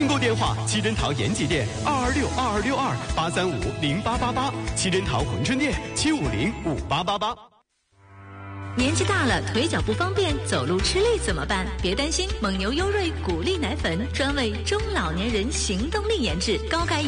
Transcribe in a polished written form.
订购电话：七珍桃延吉店2262262835888，七珍桃珲春店7505888。 年纪大了，腿脚不方便，走路吃力怎么办？别担心，蒙牛优瑞骨力奶粉专为中老年人行动力研制，高钙